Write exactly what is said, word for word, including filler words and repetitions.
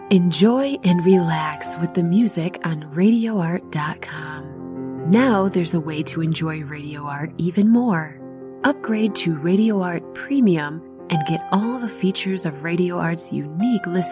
Enjoy and relax with the music on radio art dot com. Now there's a way to enjoy Radio Art even more. Upgrade to Radio Art Premium and get all the features of Radio Art's unique listening